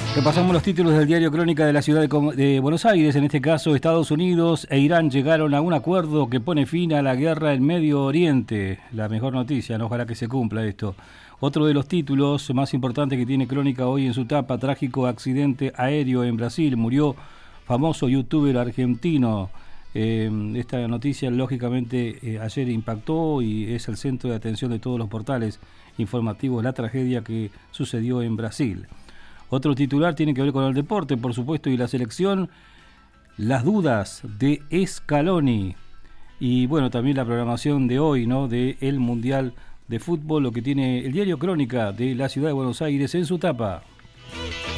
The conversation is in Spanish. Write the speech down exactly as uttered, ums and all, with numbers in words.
Repasamos los títulos del diario Crónica de la ciudad de, Com- de Buenos Aires. En este caso, Estados Unidos e Irán llegaron a un acuerdo que pone fin a la guerra en Medio Oriente. La mejor noticia, ¿no? Ojalá que se cumpla esto. Otro de los títulos más importantes que tiene Crónica hoy en su tapa: trágico accidente aéreo en Brasil. Murió famoso youtuber argentino. Eh, esta noticia, lógicamente, eh, ayer impactó y es el centro de atención de todos los portales informativos, la tragedia que sucedió en Brasil. Otro titular tiene que ver con el deporte, por supuesto, y la selección, las dudas de Scaloni. Y bueno, también la programación de hoy, ¿no? De el Mundial de Fútbol, lo que tiene el diario Crónica de la ciudad de Buenos Aires en su tapa.